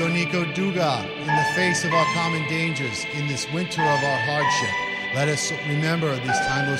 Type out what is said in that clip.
Nico Nico Duga, in the face of our common dangers, in this winter of our hardship, let us remember these timeless